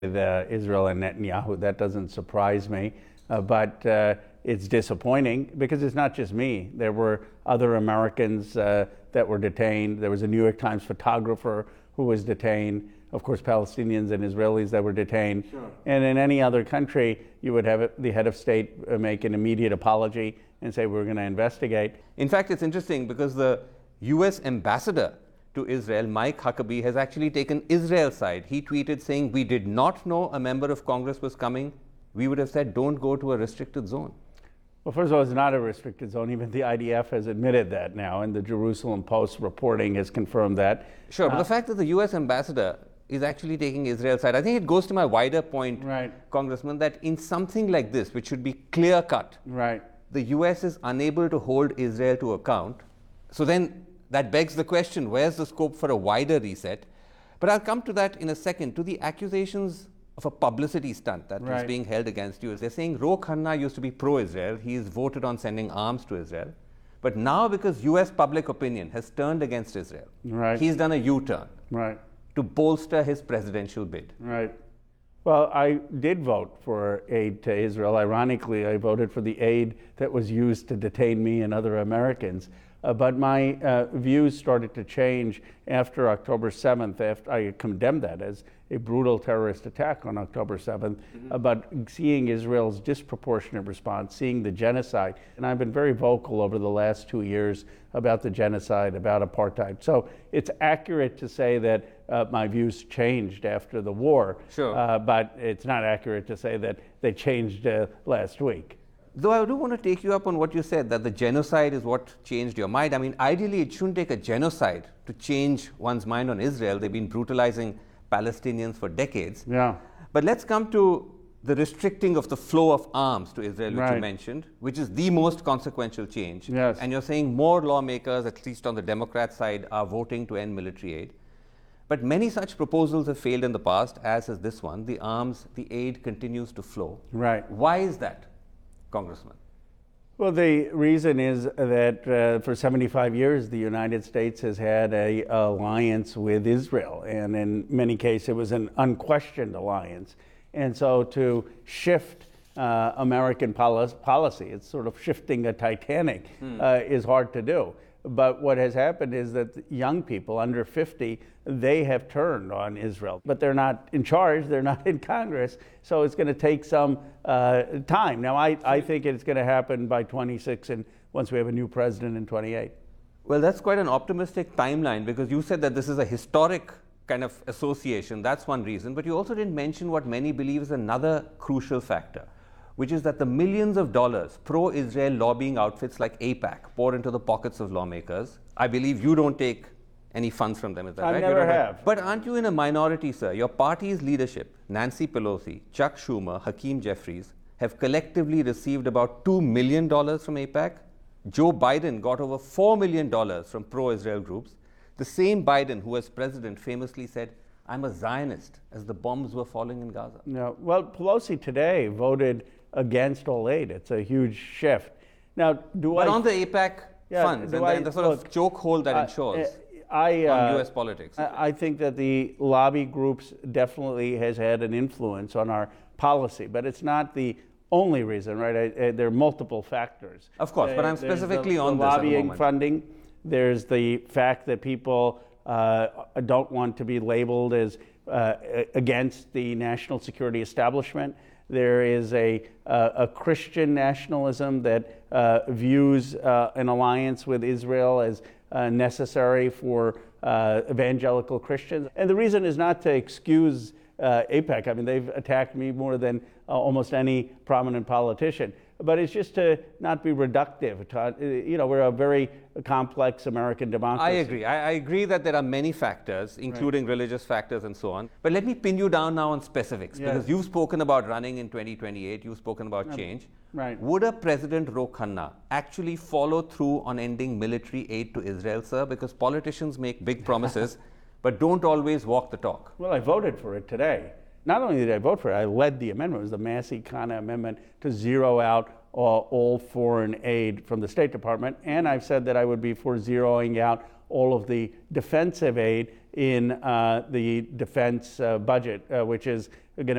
with Israel and Netanyahu. That doesn't surprise me, but it's disappointing because it's not just me. There were other Americans that were detained. There was a New York Times photographer who was detained. Of course, Palestinians and Israelis that were detained. Sure. And in any other country, you would have the head of state make an immediate apology and say, we're going to investigate. In fact, it's interesting because the US ambassador to Israel, Mike Huckabee, has actually taken Israel's side. He tweeted saying, we did not know a member of Congress was coming. We would have said, don't go to a restricted zone. Well, first of all, it's not a restricted zone. Even the IDF has admitted that now, and the Jerusalem Post reporting has confirmed that. Sure, but the fact that the US ambassador is actually taking Israel's side, I think it goes to my wider point, right, Congressman, that in something like this, which should be clear-cut, right, the US is unable to hold Israel to account. So then that begs the question, where's the scope for a wider reset? But I'll come to that in a second. To the accusations of a publicity stunt that was being held against you. They're saying Ro Khanna used to be pro-Israel. He's voted on sending arms to Israel. But now because US public opinion has turned against Israel, he's done a U-turn to bolster his presidential bid. Right. Well, I did vote for aid to Israel. Ironically, I voted for the aid that was used to detain me and other Americans. But my views started to change after October 7th. After I condemned that as a brutal terrorist attack on October 7th, but seeing Israel's disproportionate response, seeing the genocide. And I've been very vocal over the last 2 years about the genocide, about apartheid. So it's accurate to say that my views changed after the war, but it's not accurate to say that they changed last week. Though I do want to take you up on what you said, that the genocide is what changed your mind. I mean, ideally, it shouldn't take a genocide to change one's mind on Israel. They've been brutalizing Palestinians for decades. Yeah. But let's come to the restricting of the flow of arms to Israel, which you mentioned, which is the most consequential change. Yes. And you're saying more lawmakers, at least on the Democrat side, are voting to end military aid. But many such proposals have failed in the past, as is this one. The aid continues to flow. Right. Why is that, Congressman? Well, the reason is that for 75 years, the United States has had an alliance with Israel. And in many cases, it was an unquestioned alliance. And so to shift American policy, it's sort of shifting a Titanic, is hard to do. But what has happened is that young people under 50, they have turned on Israel. But they're not in charge, they're not in Congress, so it's going to take some time. Now, I think it's going to happen by 26 and once we have a new president in 28. Well, that's quite an optimistic timeline because you said that this is a historic kind of association. That's one reason. But you also didn't mention what many believe is another crucial factor, which is that the millions of dollars pro-Israel lobbying outfits like AIPAC pour into the pockets of lawmakers. I believe you don't take any funds from them, is that right? I never have. But aren't you in a minority, sir? Your party's leadership, Nancy Pelosi, Chuck Schumer, Hakeem Jeffries, have collectively received about $2 million from AIPAC. Joe Biden got over $4 million from pro-Israel groups. The same Biden who, as president, famously said, I'm a Zionist, as the bombs were falling in Gaza. No. Well, Pelosi today voted against all aid. It's a huge shift. Now, but on the AIPAC funds and the sort of chokehold that ensures on U.S. politics. I think that the lobby groups definitely has had an influence on our policy, but it's not the only reason, right? There are multiple factors. Of course, but I'm specifically on the lobbying funding. There's the fact that people don't want to be labeled as against the national security establishment. There is a Christian nationalism that views an alliance with Israel as necessary for evangelical Christians. And the reason is not to excuse AIPAC. I mean, they've attacked me more than almost any prominent politician. But it's just to not be reductive. We're a very complex American democracy. I agree. I agree that there are many factors, including religious factors and so on. But let me pin you down now on specifics, because you've spoken about running in 2028. You've spoken about change. Right. Would a President Ro Khanna actually follow through on ending military aid to Israel, sir? Because politicians make big promises, but don't always walk the talk. Well, I voted for it today. Not only did I vote for it, I led the amendment. It was the Massey-Khanna amendment to zero out all foreign aid from the State Department. And I've said that I would be for zeroing out all of the defensive aid in the defense budget, which is going to